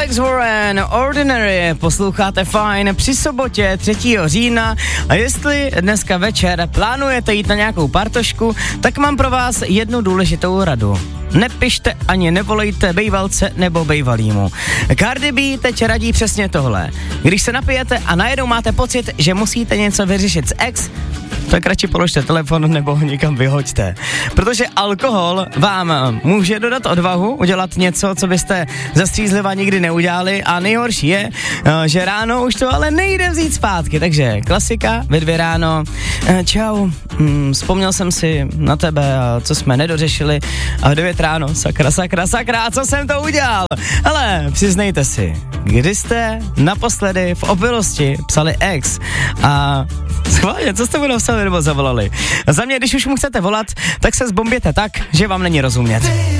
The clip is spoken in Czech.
Alex Warren, Ordinary, posloucháte Fajn při sobotě 3. října a jestli dneska večer plánujete jít na nějakou partošku, tak mám pro vás jednu důležitou radu. Nepište ani nevolejte bejvalce nebo bejvalýmu. Cardi B teď radí přesně tohle. Když se napijete a najednou máte pocit, že musíte něco vyřešit s ex, tak radši položte telefon nebo ho někam vyhoďte. Protože alkohol vám může dodat odvahu udělat něco, co byste za střízliva nikdy neudělali a nejhorší je, že ráno už to ale nejde vzít zpátky. Takže klasika ve 2 ráno. Čau, vzpomněl jsem si na tebe a co jsme nedořešili a v 9 ráno, sakra, co jsem to udělal? Hele, přiznejte si, kdy jste naposledy v opilosti psali ex a schválně, co jste mu napsali nebo zavolali? Za mě, když už mu chcete volat, tak se zbomběte tak, že vám není rozumět.